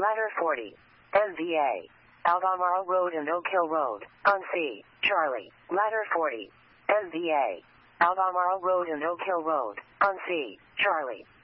Ladder 40. MVA. Albemarle Road and Oak Hill Road. On C. Charlie. Ladder 40. MVA. Albemarle Road and Oak Hill Road. On C. Charlie.